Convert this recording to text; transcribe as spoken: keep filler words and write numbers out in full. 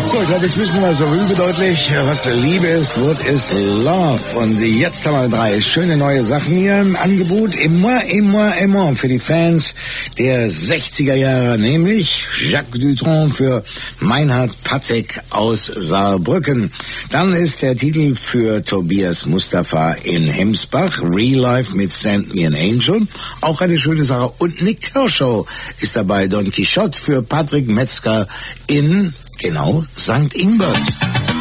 So, ich glaube, jetzt wissen wir so überdeutlich, was Liebe ist, what is love. Und jetzt haben wir drei schöne neue Sachen hier im Angebot. Immer, immer, immer für die Fans der sechziger Jahre, nämlich Jacques Dutronc für Meinhard Patek aus Saarbrücken. Dann ist der Titel für Tobias Mustafa in Hemsbach, Real Life mit Send Me an Angel. Auch eine schöne Sache. Und Nick Kershaw ist dabei, Don Quixote für Patrick Metzger in, genau, Sankt Ingbert.